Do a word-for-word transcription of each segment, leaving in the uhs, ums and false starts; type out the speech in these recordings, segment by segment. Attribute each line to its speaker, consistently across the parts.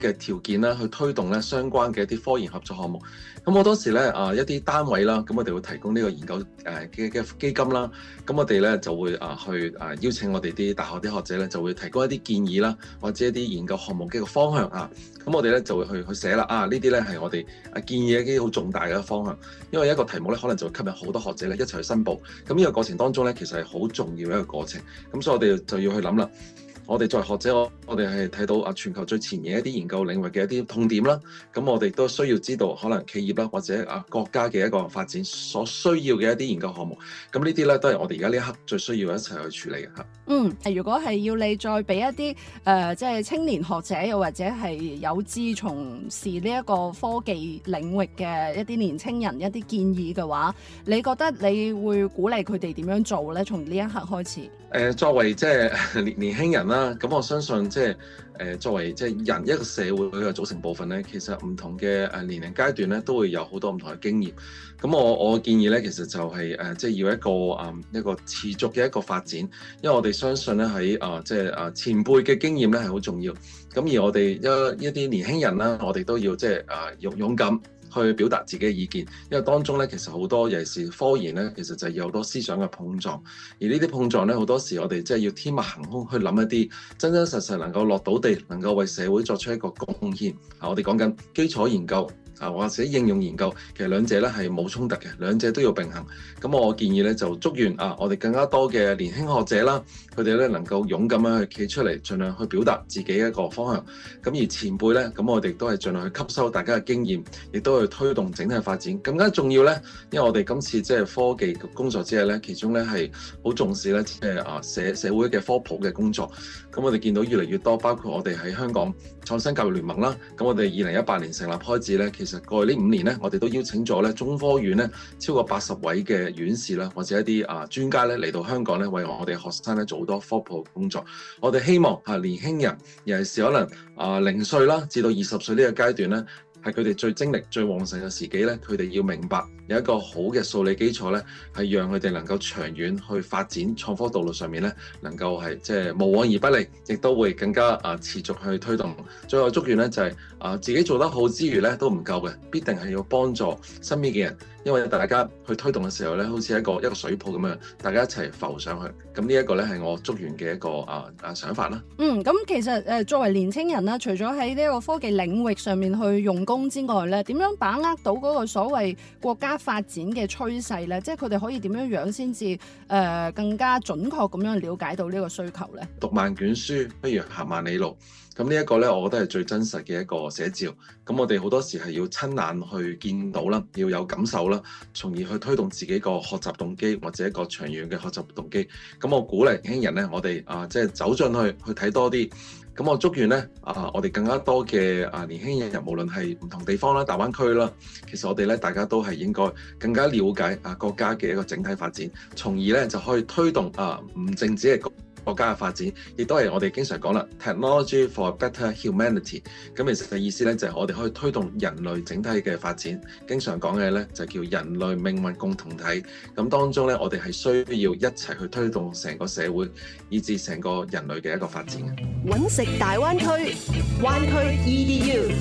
Speaker 1: 嘅條件啦，去推動咧相關嘅一啲科研合作項目。咁好多時咧啊，一啲單位啦，咁我哋會提供呢個研究誒嘅嘅基金啦。咁我哋咧就會啊去啊邀請我哋啲大學啲學者咧，就會提供一啲建議啦，或者一啲研究項目嘅個方向啊。咁我哋咧就會去去寫啦。啊，呢啲咧係我哋啊建議一啲好重大嘅方向，因為一個題目咧可能就會吸引好多學者咧一齊去申報。咁呢個過程當中咧，其實係好重要嘅一個過程。咁所以我哋就要去諗啦。我哋作為學者，我我哋係睇到啊全球最前沿一啲研究領域嘅一啲痛點啦。咁我哋都需要知道可能企業啦或者啊國家嘅一個發展所需要嘅一啲研究項目。咁呢啲咧都係我哋而家呢一刻最需要一齊去處理嘅嚇。
Speaker 2: 嗯，如果係要你再俾一啲誒、呃，即係青年學者又或者係有志從事呢一個科技領域嘅一啲年青人一啲建議嘅話，你覺得你會鼓勵佢哋點樣做咧？從呢一刻開始。
Speaker 1: 誒、呃、作為即係年年輕人啦，咁我相信即係誒作為即係人一個社會嘅組成部分咧，其實唔同嘅誒年齡階段咧都會有好多唔同嘅經驗。咁我我建議咧，其實就係誒即係要一個誒、嗯、一個持續嘅一個發展，因為我哋相信咧喺誒即係誒前輩嘅經驗咧係好重要。咁而我哋一一啲年輕人啦，我哋都要即係誒勇勇敢去表達自己嘅意見，因為當中咧其實好多尤其是科研咧，其實就係有好多思想嘅碰撞，而呢啲碰撞咧好多時我哋即係要天馬行空去諗一啲真真實實能夠落到地，能夠為社會作出一個貢獻。啊，我哋講緊基礎研究啊，或者應用研究，其實兩者咧係冇衝突嘅，兩者都要並行。咁我建議咧就祝願啊，我哋更加多嘅年輕學者啦，佢哋咧能夠勇敢咁去企出嚟，盡量去表達自己一個方向。咁而前輩咧，咁我哋都係盡量去吸收大家嘅經驗，亦都去推動整體發展。更加重要咧，因為我哋今次即係科技工作之日咧，其中咧係好重視咧，即係啊社社會嘅科普嘅工作。咁我哋見到越嚟越多，包括我哋喺香港創新教育聯盟啦。咁我哋二零一八年成立開始咧，其實過去呢五年咧，我哋都邀請咗咧中科院咧超過八十位嘅院士啦，或者一啲啊專家咧嚟到香港咧，為我哋學生咧做好多科普工作。我哋希望啊年輕人，尤其是可能啊零歲啦至到二十歲呢個階段咧，係佢哋最精力最旺盛嘅時機咧，佢哋要明白有一個好嘅數理基礎咧，係讓佢哋能夠長遠去發展創科道路上面咧，能夠係即係無往而不利，亦都會更加啊持續去推動。最後祝願咧就係、是、啊自己做得好之餘咧都唔夠嘅，必定係要幫助身邊嘅人，因為大家去推動嘅時候咧，好似一個一個水泡咁樣，大家一齊浮上去。咁呢一個咧係我祝願嘅一個啊啊想法啦。
Speaker 2: 嗯，咁其實誒作為年青人啦，除咗喺呢一個科技領域上面去用功之外咧，點樣把握到嗰個所謂國家發展嘅趨勢咧？即係佢哋可以點樣樣先至誒更加準確咁樣了解到呢個需求咧？
Speaker 1: 讀萬卷書不如行萬里路。咁呢一個咧，我覺得係最真實嘅一個寫照。咁我哋好多時係要親眼去見到啦，要有感受啦，從而去推動自己個學習動機或者一個長遠嘅學習動機。咁我鼓勵年輕人咧，我哋啊即係走進去去睇多啲。咁我祝願咧啊，我哋更加多嘅啊年輕人，無論係唔同地方啦、大灣區啦，其實我哋咧大家都係應該更加了解啊國家嘅一個整體發展，從而咧就可以推動啊唔淨止係國家嘅發展，亦都係我哋經常講啦 ，technology for better humanity。咁其實嘅意思咧就係我哋可以推動人類整體嘅發展。經常講嘅咧就叫人類命運共同體。咁當中咧我哋係需要一齊去推動成個社會，以至成個人類嘅一個發展嘅。
Speaker 3: 揾食大灣區，灣區 E D U。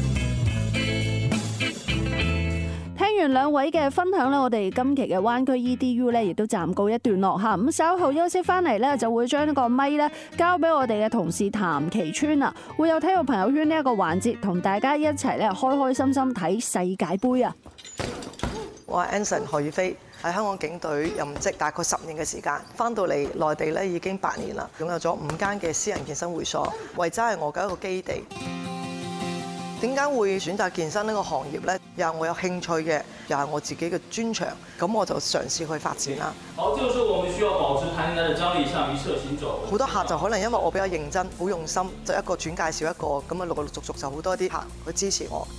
Speaker 2: 聽完兩位嘅分享咧，我哋今期嘅灣區 E D U 咧，亦都暫告一段落嚇。咁稍後休息翻嚟咧，就會將呢個咪咧交俾我哋嘅同事譚其川啦，會有體育朋友圈呢一個環節，同大家一齊咧開開心心睇世界盃啊！
Speaker 4: 我係 Anson 何宇飛，喺香港警隊任職大概十年嘅時間，翻到嚟內地咧已經八年啦，擁有咗五間嘅私人健身會所，維州係我嘅一個基地。點解會選擇健身呢個行業呢？又係我有興趣嘅，又係我自己嘅專長，咁我就嘗試去發展啦。
Speaker 5: 好，這個時候我們需要保持彈性嘅張力，向魚攝行走。
Speaker 4: 好多客就可能因為我比較認真、好用心，就一個轉介紹一個，咁啊陸陸續續就好多啲客去支持我。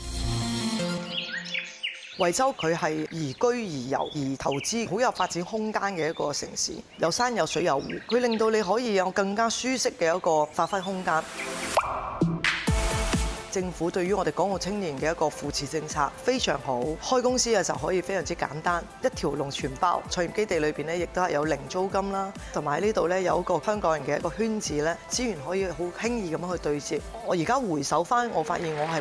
Speaker 4: 惠州佢係宜居宜遊宜投資，好有發展空間嘅一個城市，有山有水有湖，佢令到你可以有更加舒適嘅一個發揮空間。 政府對於我哋港澳青年嘅一個扶持政策非常好，開公司嘅時候可以非常之簡單，一條龍全包。創業基地裏邊咧，亦都係有零租金啦，同埋喺呢度咧有一個香港人嘅一個圈子咧，資源可以好輕易咁樣去對接。我而家回首翻，我發現我係